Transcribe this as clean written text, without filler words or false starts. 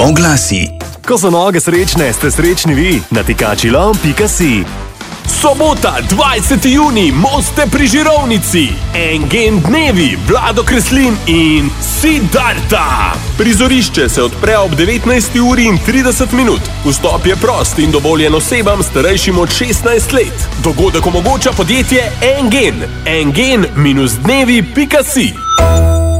Oglasi. Ko so noge srečne, ste srečni vi. Natikačilom.si. Sobota, 20. junij, Moste pri Žirovnici. Engen dnevi, Vlado Kreslin in Siddharta. Prizorišče se odpre ob 19:30. Vstop je prost in dovoljen osebam starejšim od 16 let. Dogodek omogoča podjetje Engen. engen-dnevi.si.